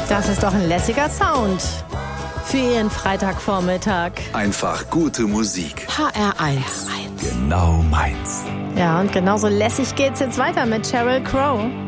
Das ist doch ein lässiger Sound für Ihren Freitagvormittag. Einfach gute Musik. HR1. Genau meins. Ja, und genauso lässig geht's jetzt weiter mit Sheryl Crow.